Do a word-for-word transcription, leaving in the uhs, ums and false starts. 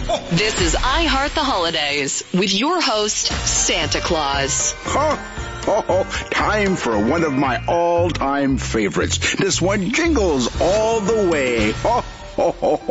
This is I Heart the Holidays with your host, Santa Claus. Oh, time for one of my all-time favorites. This one jingles all the way. Oh, oh, oh,